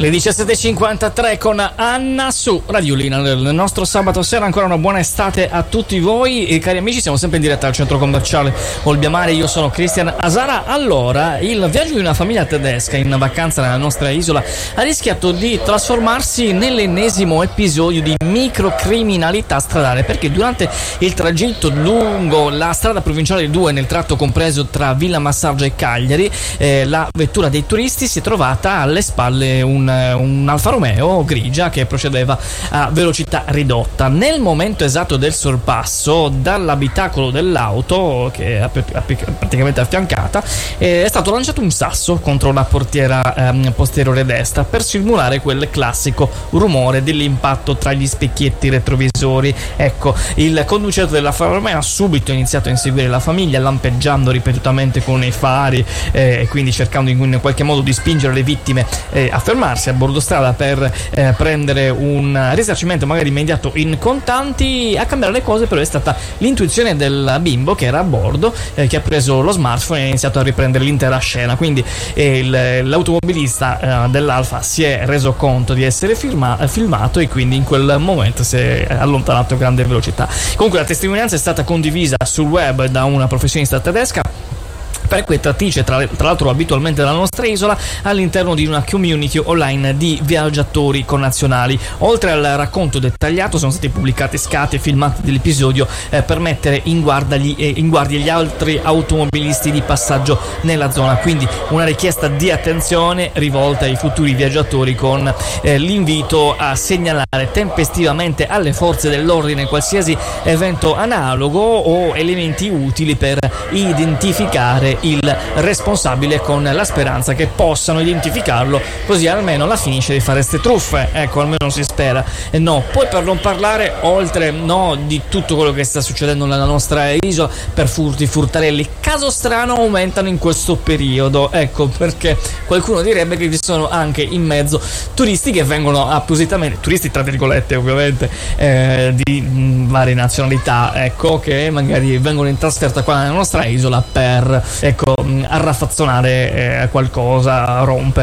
Le 17.53 con Anna su Radio Lina. Nel nostro sabato sera ancora una buona estate a tutti voi e cari amici, siamo sempre in diretta al centro commerciale Olbiamare. Io sono Cristian Asara. Allora, il viaggio di una famiglia tedesca in vacanza nella nostra isola ha rischiato di trasformarsi nell'ennesimo episodio di microcriminalità stradale, perché durante il tragitto lungo la strada provinciale 2 nel tratto compreso tra Villa Massargia e Cagliari, la vettura dei turisti si è trovata alle spalle un Alfa Romeo grigia che procedeva a velocità ridotta. Nel momento esatto del sorpasso, dall'abitacolo dell'auto che è praticamente affiancata, è stato lanciato un sasso contro la portiera posteriore destra per simulare quel classico rumore dell'impatto tra gli specchietti retrovisori. Ecco, il conducente dell'Alfa Romeo ha subito iniziato a inseguire la famiglia, lampeggiando ripetutamente con i fari e quindi cercando in qualche modo di spingere le vittime a fermarsi a bordo strada per prendere un risarcimento magari immediato in contanti. A cambiare le cose però è stata l'intuizione del bimbo che era a bordo, che ha preso lo smartphone e ha iniziato a riprendere l'intera scena. Quindi l'automobilista dell'Alfa si è reso conto di essere filmato e quindi in quel momento si è allontanato a grande velocità. Comunque la testimonianza è stata condivisa sul web da una professionista tedesca, frequentatrice tra l'altro abitualmente della nostra isola, all'interno di una community online di viaggiatori connazionali. Oltre al racconto dettagliato sono stati pubblicati scatti e filmati dell'episodio per mettere in guardia gli altri automobilisti di passaggio nella zona, quindi una richiesta di attenzione rivolta ai futuri viaggiatori con l'invito a segnalare tempestivamente alle forze dell'ordine qualsiasi evento analogo o elementi utili per identificare il responsabile, con la speranza che possano identificarlo, così almeno la finisce di fare ste truffe. Ecco, almeno si spera. Poi per non parlare oltre di tutto quello che sta succedendo nella nostra isola per furtarelli, caso strano, aumentano in questo periodo. Ecco perché qualcuno direbbe che vi sono anche in mezzo turisti che vengono appositamente, turisti tra virgolette ovviamente, di varie nazionalità, ecco, che magari vengono in trasferta qua nella nostra isola per arraffazzonare qualcosa, rompere